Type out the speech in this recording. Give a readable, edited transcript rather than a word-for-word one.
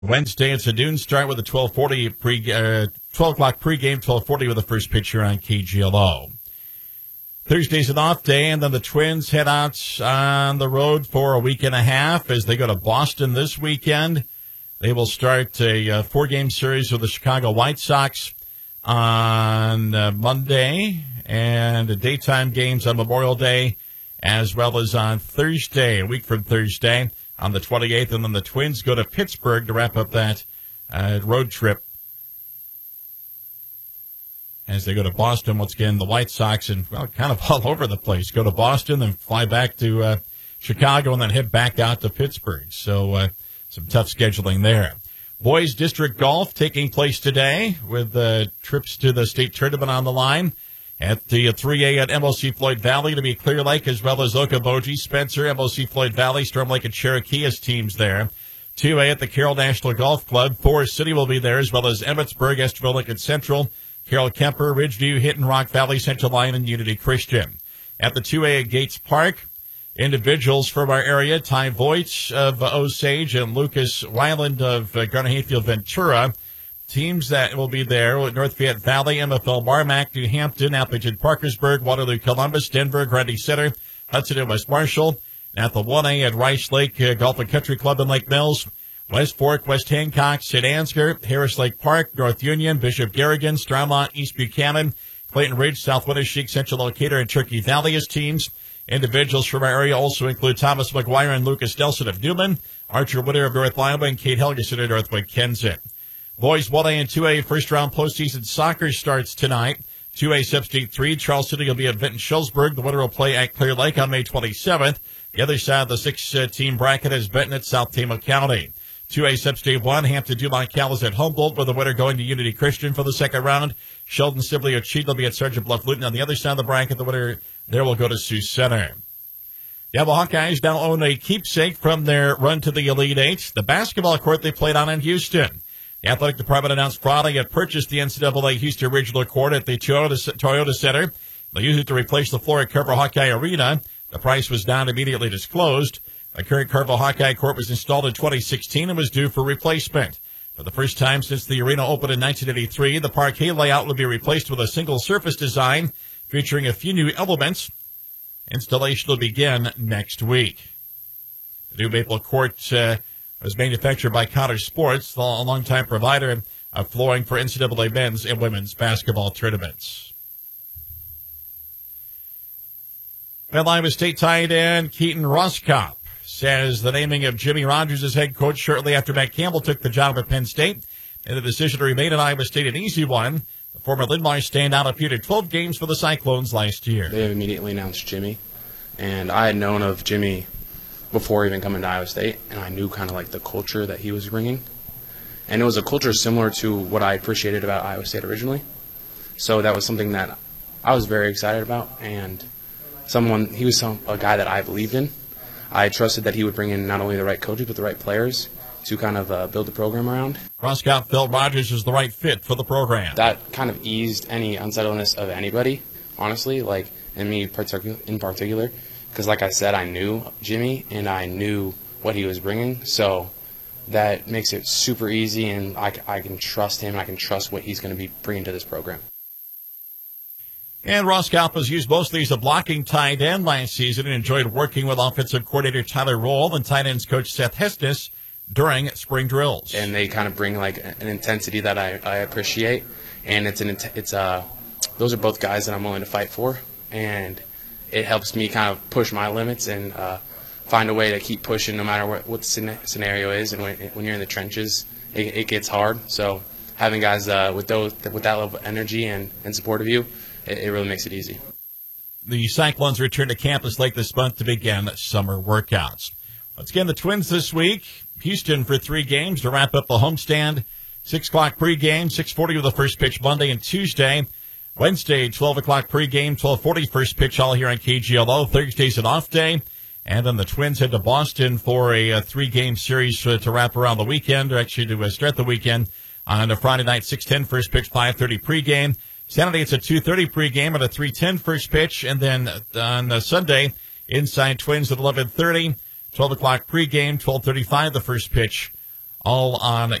Wednesday, it's a noon start with a 12 o'clock pregame, 12:40 with the first pitch here on KGLO. Thursday's an off day, and then the Twins head out on the road for a week and a half as they go to Boston this weekend. They will start a four-game series with the Chicago White Sox on Monday, and daytime games on Memorial Day, as well as on Thursday, a week from Thursday, on the 28th. And then the Twins go to Pittsburgh to wrap up that road trip as they go to Boston. Once again, the White Sox, and well, kind of all over the place, go to Boston, then fly back to Chicago, and then head back out to Pittsburgh. So some tough scheduling there. Boys District Golf taking place today with trips to the state tournament on the line. At the 3A at MLC Floyd Valley to be Clear Lake, as well as Okoboji, Spencer, MLC Floyd Valley, Storm Lake, and Cherokee as teams there. 2A at the Carroll National Golf Club. Forest City will be there, as well as Emmetsburg, Esterville, Lincoln Central, Carroll Kemper, Ridgeview, Hinton Rock Valley, Central Lyon, and Unity Christian. At the 2A at Gates Park, individuals from our area, Ty Voigt of Osage and Lucas Weiland of Garner Hayfield Ventura. Teams that will be there with North Fayette Valley, MFL Marmac, New Hampton, Appleton Parkersburg, Waterloo Columbus, Denver, Grundy Center, Hudson and West Marshall. And at the 1A at Rice Lake Golf and Country Club in Lake Mills, West Fork, West Hancock, St. Ansgar, Harris Lake Park, North Union, Bishop Garrigan, Stramont, East Buchanan, Clayton Ridge, South Winneshiek, Central Decatur, and Turkey Valley as teams. Individuals from our area also include Thomas McGuire and Lucas Nelson of Newman, Archer Witter of North Lima, and Kate Helgeson of Northwood Kensett. Boys 1A and 2A first-round postseason soccer starts tonight. 2A Sub-State 3, Charles City will be at Vinton Schulzburg. The winner will play at Clear Lake on May 27th. The other side of the six-team bracket is Benton at South Tama County. 2A Sub-State 1, Hampton Dumont Cal is at Humboldt, with the winner going to Unity Christian for the second round. Sheldon Sibley or Cheat will be at Sergeant Bluff Luton. On the other side of the bracket, the winner there will go to Sioux Center. The Yellow Hawkeyes now own a keepsake from their run to the Elite Eight, the basketball court they played on in Houston. The athletic department announced Friday it purchased the NCAA Houston Regional Court at the Toyota Center. They'll use it to replace the floor at Carver Hawkeye Arena. The price was not immediately disclosed. The current Carver Hawkeye Court was installed in 2016 and was due for replacement. For the first time since the arena opened in 1983, the parquet layout will be replaced with a single surface design featuring a few new elements. Installation will begin next week. The new Maple Court was manufactured by Connors Sports, a longtime provider of flooring for NCAA men's and women's basketball tournaments. Well, Iowa State tight end Keaton Roskopf says the naming of Jimmy Rogers as head coach shortly after Matt Campbell took the job at Penn State, and the decision to remain at Iowa State an easy one. The former Linn-Mar standout appeared in 12 games for the Cyclones last year. They immediately announced Jimmy, and I had known of Jimmy before even coming to Iowa State, and I knew kind of like the culture that he was bringing. And it was a culture similar to what I appreciated about Iowa State originally. So that was something that I was very excited about, and he was a guy that I believed in. I trusted that he would bring in not only the right coaches, but the right players to kind of build the program around. Roskopf felt Rogers was the right fit for the program. That kind of eased any unsettledness of anybody, honestly, and me in particular. Because like I said, I knew Jimmy, and I knew what he was bringing. So that makes it super easy, and I can trust him. I can trust what he's going to be bringing to this program. And Roskopf was used mostly as a blocking tight end last season and enjoyed working with offensive coordinator Tyler Roll and tight ends coach Seth Hesnes during spring drills. And they kind of bring like an intensity that I appreciate. And those are both guys that I'm willing to fight for. And it helps me kind of push my limits and find a way to keep pushing no matter what the scenario is. And when you're in the trenches, it gets hard. So having guys with that level of energy and support of you, it really makes it easy. The Cyclones return to Campus Lake this month to begin summer workouts. Once again, the Twins this week, Houston for 3 games to wrap up the homestand. 6 o'clock pregame, 6:40 with the first pitch Monday and Tuesday. Wednesday, 12 o'clock pregame, 12:40 first pitch all here on KGLO. Thursday's an off day. And then the Twins head to Boston for a 3-game series to wrap around the weekend, or actually to start the weekend on a Friday night, 6:10 first pitch, 5:30 pregame. Saturday, it's a 2:30 pregame and a 3:10 first pitch. And then on Sunday, inside Twins at 11:30, 12 o'clock pregame, 12:35 the first pitch all on